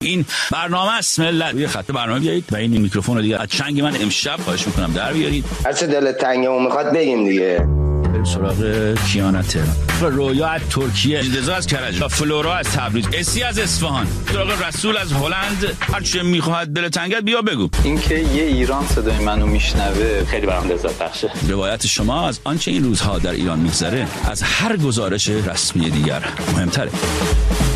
این برنامه است ملت. روی خط برنامه بیایید و این میکروفون رو دیگه از چنگ من امشب خواهش میکنم در بیارید. هر چه دلت تنگه و میخواد بگیم دیگه. بریم سراغ کیانا تهران، رویا از ترکیه، رضا از کرج، فلورا از تبریز، اسی از اصفهان، سراغ رسول از هلند. هر چه میخواد دل تنگت بیا بگو. اینکه یه ایران صدای منو میشنوه خیلی برام لذت بخشه. روایت شما از آنچه این روزها در ایران میگذره از هر گزارش رسمی دیگر مهمتره.